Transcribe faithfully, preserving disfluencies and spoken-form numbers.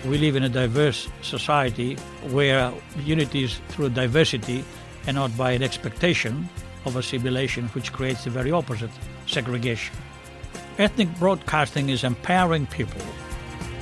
We live in a diverse society where unity is through diversity and not by an expectation of assimilation, which creates the very opposite, segregation. Ethnic broadcasting is empowering people